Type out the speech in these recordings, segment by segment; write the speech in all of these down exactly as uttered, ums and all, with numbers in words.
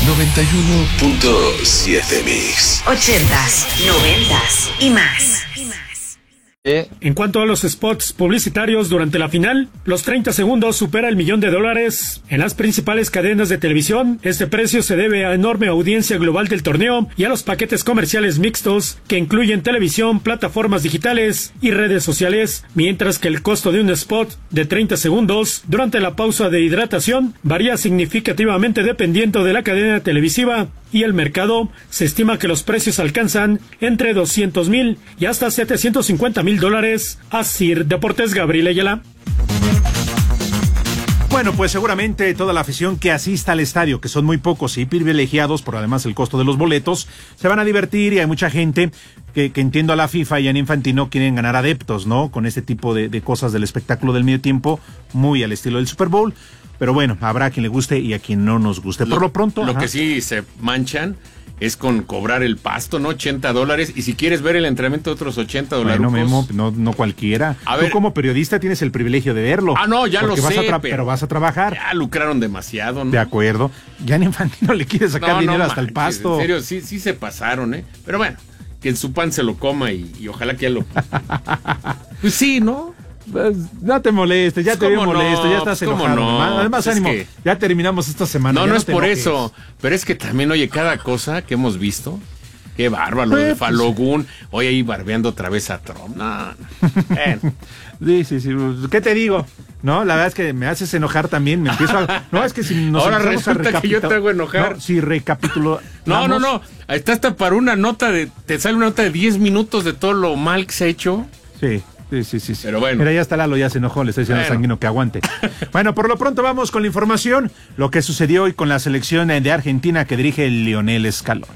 noventa y uno punto siete Mix. Ochentas, noventas y más. En cuanto a los spots publicitarios durante la final, los treinta segundos supera el millón de dólares. En las principales cadenas de televisión, este precio se debe a enorme audiencia global del torneo y a los paquetes comerciales mixtos que incluyen televisión, plataformas digitales y redes sociales, mientras que el costo de un spot de treinta segundos durante la pausa de hidratación varía significativamente dependiendo de la cadena televisiva y el mercado. Se estima que los precios alcanzan entre doscientos mil y hasta setecientos cincuenta mil dólares. Asir Deportes, Gabriel Ayala. Bueno, pues seguramente toda la afición que asista al estadio, que son muy pocos y privilegiados por además el costo de los boletos, se van a divertir, y hay mucha gente que, que entiendo a la FIFA y a Infantino quieren ganar adeptos, ¿no? Con este tipo de, de cosas del espectáculo del medio tiempo, muy al estilo del Super Bowl. Pero bueno, habrá a quien le guste y a quien no nos guste. Por lo, lo pronto... Lo ajá. que sí se manchan es con cobrar el pasto, ¿no? ochenta dólares. Y si quieres ver el entrenamiento, otros ochenta dólares. Bueno, Memo, no, no cualquiera. A Tú ver, como periodista tienes el privilegio de verlo. Ah, no, ya lo sé, vas a tra- pero, pero vas a trabajar. Ya lucraron demasiado, ¿no? De acuerdo. Ya en Infantino le quiere sacar no, dinero no, hasta man, el pasto. En serio, sí, sí se pasaron, ¿eh? Pero bueno, que en su pan se lo coma y, y ojalá que ya lo... Pues sí, ¿no? Pues, no te molestes, ya te veo molesto, no, ya estás pues, enojado. No, Además, pues ánimo, es que... ya terminamos esta semana. No, no, no es por enojes. eso, pero es que también, oye, cada cosa que hemos visto, qué bárbaro, pues, de Falogún, hoy ahí barbeando otra vez a Trump. No, no. Bueno. Sí, sí, sí. ¿Qué te digo? No, la verdad es que me haces enojar también, me empiezo a... No, es que si nos Ahora resulta recapitula... que yo te hago enojar. No, si recapitulo... No, no, no, está hasta para una nota de... Te sale una nota de diez minutos de todo lo mal que se ha hecho. Sí. Sí, sí, sí, sí. Pero bueno. Mira, ya está Lalo, ya se enojó, le estoy diciendo bueno. a Sanguino que aguante. Bueno, por lo pronto vamos con la información, lo que sucedió hoy con la selección de Argentina que dirige Lionel Scaloni.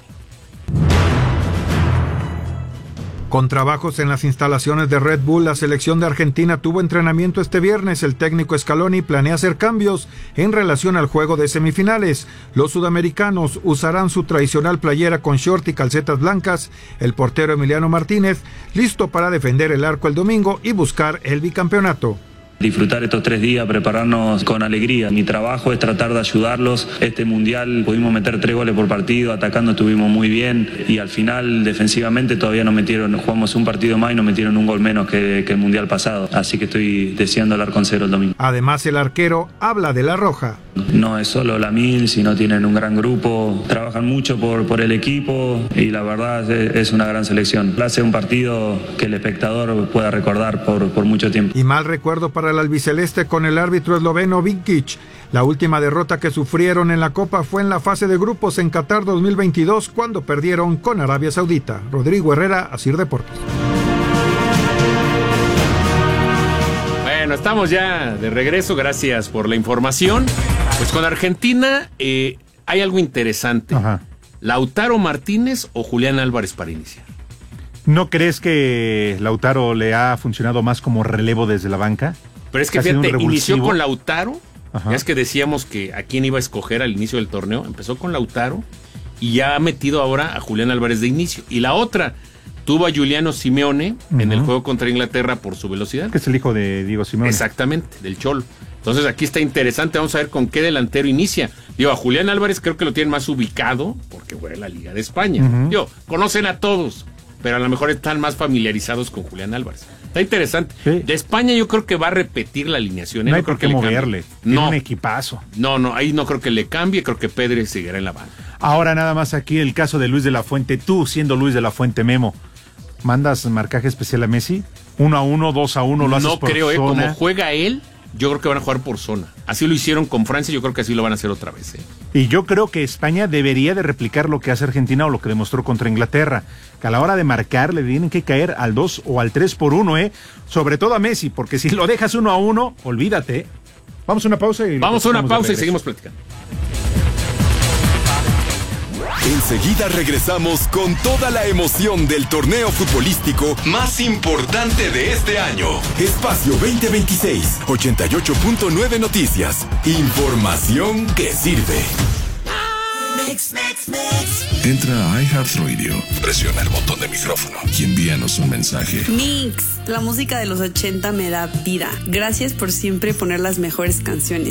Con trabajos en las instalaciones de Red Bull, la selección de Argentina tuvo entrenamiento este viernes. El técnico Scaloni planea hacer cambios en relación al juego de semifinales. Los sudamericanos usarán su tradicional playera con short y calcetas blancas. El portero Emiliano Martínez, listo para defender el arco el domingo y buscar el bicampeonato. Disfrutar estos tres días, prepararnos con alegría. Mi trabajo es tratar de ayudarlos. Este mundial pudimos meter tres goles por partido, atacando estuvimos muy bien y al final defensivamente todavía nos metieron, jugamos un partido más y nos metieron un gol menos que, que el mundial pasado. Así que estoy deseando hablar con cero el domingo. Además, el arquero habla de La Roja. No es solo la mil, sino tienen un gran grupo, trabajan mucho por, por el equipo y la verdad es, es una gran selección. Hace un partido que el espectador pueda recordar por, por mucho tiempo. Y mal recuerdo para el albiceleste con el árbitro esloveno Vinkic. La última derrota que sufrieron en la Copa fue en la fase de grupos en Qatar dos mil veintidós, cuando perdieron con Arabia Saudita. Rodrigo Herrera, Asir Deportes. Bueno, estamos ya de regreso, gracias por la información. Pues con Argentina eh, hay algo interesante. Ajá. ¿Lautaro Martínez o Julián Álvarez para iniciar? ¿No crees que Lautaro le ha funcionado más como relevo desde la banca? Pero es que ¿Ha sido un fíjate, inició revulsivo? con Lautaro. Ajá. Ya es que decíamos que a quién iba a escoger al inicio del torneo. Empezó con Lautaro y ya ha metido ahora a Julián Álvarez de inicio. Y la otra, tuvo a Giuliano Simeone uh-huh. en el juego contra Inglaterra por su velocidad. Que es el hijo de Diego Simeone. Exactamente, del Cholo. Entonces aquí está interesante, vamos a ver con qué delantero inicia. Digo, a Julián Álvarez creo que lo tienen más ubicado porque juega en la Liga de España. Uh-huh. Digo, conocen a todos, pero a lo mejor están más familiarizados con Julián Álvarez. Está interesante. Sí. De España yo creo que va a repetir la alineación. ¿eh? No hay no por qué moverle. Tiene no. un equipazo. No, no, ahí no creo que le cambie. Creo que Pedri seguirá en la banda. Ahora nada más aquí el caso de Luis de la Fuente. Tú, siendo Luis de la Fuente, Memo, ¿mandas marcaje especial a Messi? ¿Uno a uno, dos a uno? ¿Lo haces no por creo, zona? ¿eh? Como juega él, yo creo que van a jugar por zona. Así lo hicieron con Francia, yo creo que así lo van a hacer otra vez. ¿eh? Y yo creo que España debería de replicar lo que hace Argentina o lo que demostró contra Inglaterra, que a la hora de marcar le tienen que caer al dos o al tres por uno, ¿eh? Sobre todo a Messi, porque si lo dejas uno a uno, olvídate. Vamos a una pausa y... Vamos a una pausa y seguimos platicando. Enseguida regresamos con toda la emoción del torneo futbolístico más importante de este año. Espacio veinte veintiséis, ochenta y ocho punto nueve Noticias. Información que sirve. Mix, mix, mix. Entra a iHeartRadio, presiona el botón de micrófono y envíanos un mensaje. Mix, la música de los ochenta me da vida. Gracias por siempre poner las mejores canciones.